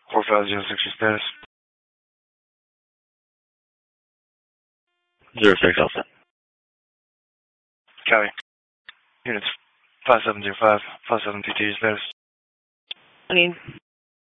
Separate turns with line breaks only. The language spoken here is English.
4506 status.
06 Alpha.
Copy. Units 5705, 57 PT status.
Okay.